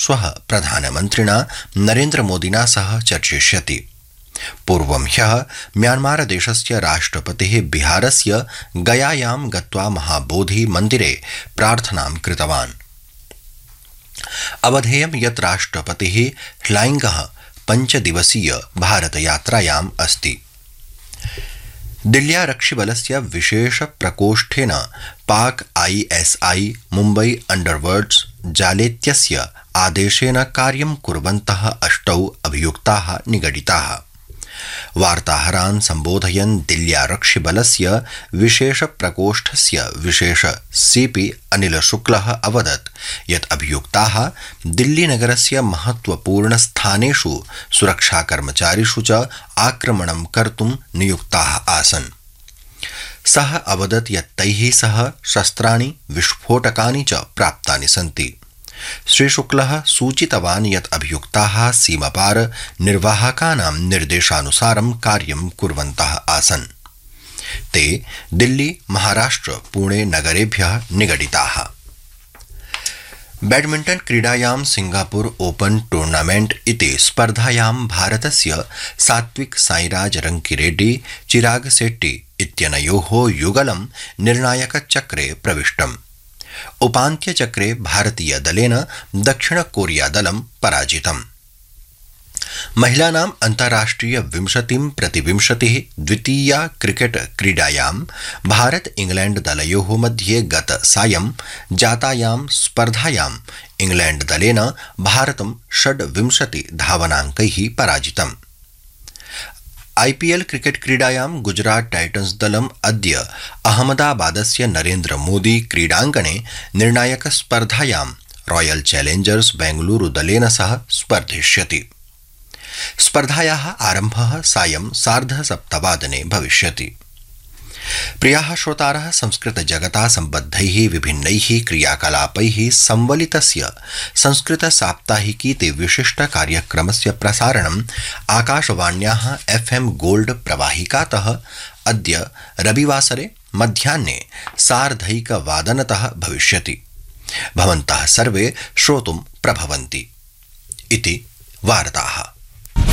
श्वः प्रधानमन्त्रिणा नरेन्द्रमोदिना सह चर्चिष्यति। पूर्वं ह्यः म्यांमार देशस्य राष्ट्रपतिः बिहारस्य गयायां गत्वा महाबोधि मन्दिरे प्रार्थनां कृतवान्। अवधेयं यत् राष्ट्रपतिः ह्लाइंगः 5 दिवसीय भारतयात्रायाम् अस्ति। दिल्ल्यारक्षिबलस्य विशेष प्रकोष्ठेन पाक ISI मुम्बई अंडरवर्ल्ड्स जालेत्यस्य आदेशेन कार्यं कुर्वन्तः 8 अभियुक्ताः निगडिताः। वार्ताहरान् सम्बोधयन् दिल्ल्यारक्षिबलस्य विशेष प्रकोष्ठस्य विशेष CP अनिल शुक्लः अवदत् यत् अभियुक्ताः दिल्लीनगरस्य महत्वपूर्ण स्थानेषु सुरक्षाकर्मचारिषु च आक्रमणं कर्तुं नियुक्ताः आसन्। सः अवदत् यत् तैः सह शस्त्राणि विस्फोटकानि च प्राप्तानि सन्ति। श्रीशुक्लः सूचितवान् यत् अभियुक्ताः सीमापार निर्वाहकानां निर्देशानुसारं कार्यं कुर्वन्तः आसन्। ते दिल्ली, महाराष्ट्र, पुणे नगरेभ्यः निगडिताः। बैडमिंटन क्रीडायां सिंगापुर ओपन टूर्नामेंट इति स्पर्धायां भारतस्य सात्विक साईराज रंकीरेड्डी चिराग शेट्टी इत्यनयोः युगलं निर्णायकचक्रे प्रविष्टम्। उपान्त्यचक्रे भारतीय दलेन दक्षिण कोरिया दलं पराजितम्। महिलानां अन्ताराष्ट्रिय 20-20 द्वितीया क्रिकेट क्रीडायां भारत इंग्लैंड दलयोः मध्ये गत सायं जातायां स्पर्धायां इंग्लैंड दलेन भारतं 26 धावनाङ्कैः पराजितम्। IPL क्रिकेट क्रीडायां गुजरात टाइटन्स दलम् अद्य अहमदाबादस्य नरेन्द्र मोदी क्रीडाङ्गणे निर्णायक स्पर्धायां रॉयल चैलेंजर्स बेंगलुरु दलेन सह स्पर्धिष्यति। स्पर्धायाः आरम्भः सायं 7:30 भविष्यति। प्रियाः श्रोतारः, संस्कृत जगता सम्बद्धैः विभिन्नैः क्रियाकलापैः संवलितस्य संस्कृत साप्ताहिकीति विशिष्ट कार्यक्रमस्य प्रसारणम् आकाशवाण्याः FM गोल्ड प्रवाहिकातः अद्य रविवासरे मध्याह्ने 1:30 भविष्यति। भवन्तः सर्वे श्रोतुं प्रभवन्ति इति वार्ताः।